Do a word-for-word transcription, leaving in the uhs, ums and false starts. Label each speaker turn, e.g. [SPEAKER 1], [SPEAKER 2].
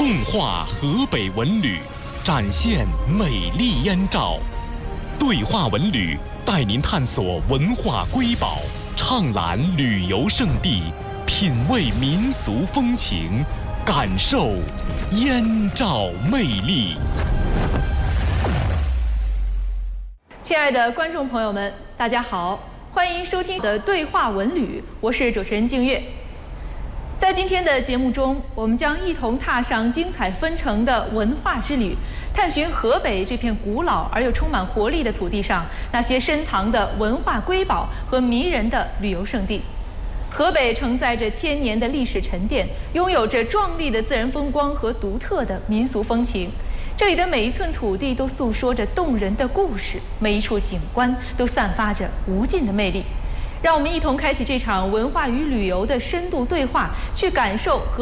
[SPEAKER 1] 共话河北文旅，展现美丽燕赵。对话文旅带您探索文化瑰宝，畅览旅游胜地，品味民俗风情，感受燕赵魅力。
[SPEAKER 2] 亲爱的观众朋友们，大家好，欢迎收听的对话文旅，我是主持人静月。在今天的节目中，我们将一同踏上精彩纷呈的文化之旅，探寻河北这片古老而又充满活力的土地上那些深藏的文化瑰宝和迷人的旅游胜地。河北承载着千年的历史沉淀，拥有着壮丽的自然风光和独特的民俗风情。这里的每一寸土地都诉说着动人的故事，每一处景观都散发着无尽的魅力。让我们一同开启这场文化与旅游的深度对话，去感受和